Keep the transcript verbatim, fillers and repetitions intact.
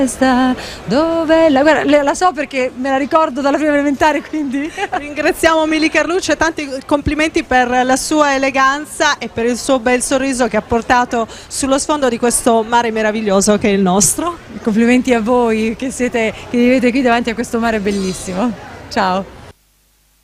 Dove la, guarda, la, la so perché me la ricordo dalla prima elementare, quindi Ringraziamo Mili Carlucci e tanti complimenti per la sua eleganza e per il suo bel sorriso che ha portato sullo sfondo di questo mare meraviglioso che è il nostro. complimenti a voi che siete che vivete qui davanti a questo mare bellissimo. Ciao.